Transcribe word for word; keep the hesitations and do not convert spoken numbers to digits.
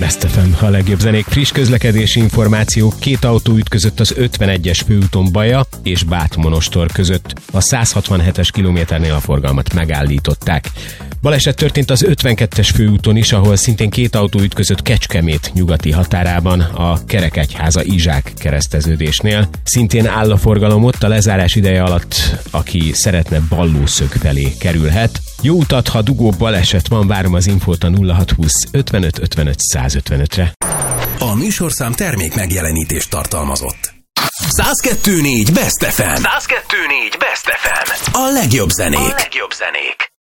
Best ef em, a legjobb zenék, friss közlekedési információk. Két autó ütközött az ötvenegyes főúton Baja és Bát-Monostor között. A száz hatvanhetes kilométernél a forgalmat megállították. Baleset történt az ötvenkettes főúton is, ahol szintén két autó ütközött Kecskemét nyugati határában, a Kerekegyháza-Izsák kereszteződésnél. Szintén áll a forgalom ott, a lezárás ideje alatt, aki szeretne Ballószög felé kerülhet. Jó utat, ha dugó baleset van, várom az infót a nulla hatszázhúsz ötvenöt ötvenöt száz ötvenötre. A műsorszám termék megjelenítést tartalmazott. száz kettő négy Best ef em. száz kettő négy Best ef em. A legjobb zenék. A legjobb zenék.